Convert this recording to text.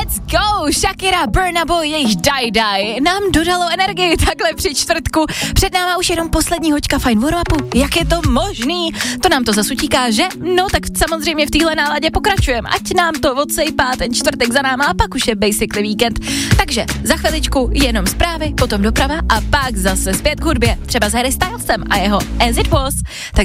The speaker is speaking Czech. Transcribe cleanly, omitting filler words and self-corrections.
Let's go! Shakira, Burna Boy, jejich Die Die nám dodalo energii takhle při čtvrtku. Před náma už jenom poslední hoďka Fajn warm-upu. Jak je to možný? To nám to zasutíká, že? No tak samozřejmě v téhle náladě pokračujeme. Ať nám to odsejpá ten čtvrtek za náma a pak už je basically víkend. Takže za chviličku jenom zprávy, potom doprava a pak zase zpět k hudbě. Třeba s Harry Stylesem a jeho As It Was. Tak